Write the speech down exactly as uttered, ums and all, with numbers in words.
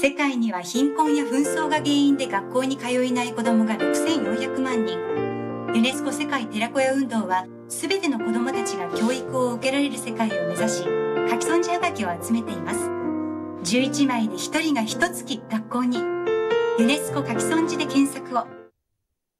世界には貧困や紛争が原因で学校に通えない子供がろくせんよんひゃくまんにん。ユネスコ世界寺子屋運動は、すべての子供たちが教育を受けられる世界を目指し、書き損じはがきを集めています。じゅういちまいでひとりがひとつき学校に。ユネスコ書き損じで検索を。